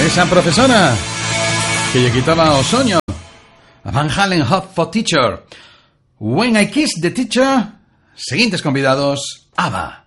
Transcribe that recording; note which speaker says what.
Speaker 1: Esa profesora que lle quitaba o soño. Van Halen Hot for Teacher. When I Kiss the Teacher. Siguientes convidados, ABBA.